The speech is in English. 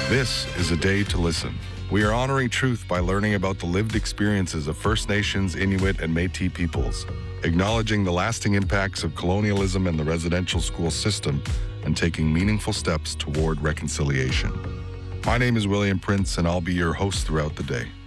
This is a day to listen. We are honoring truth by learning about the lived experiences of First Nations, Inuit, and Métis peoples, acknowledging the lasting impacts of colonialism and the residential school system, and taking meaningful steps toward reconciliation. My name is William Prince, and I'll be your host throughout the day.